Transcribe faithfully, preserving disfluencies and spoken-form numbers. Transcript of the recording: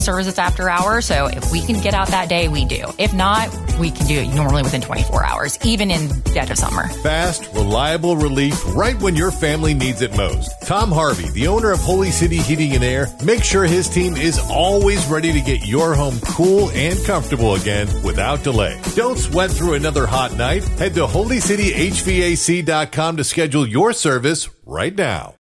services after hours. So if we can get out that day, we do. If not, we can do it normally within twenty-four hours, even in dead of summer. Fast, reliable relief right when your family needs it most. Tom Harvey, the owner of Holy City Heating and Air, makes sure his team is always ready to get your home cool and comfortable again without delay. Don't sweat through another hot night. Head to holy city h v a c dot com to schedule your service right now.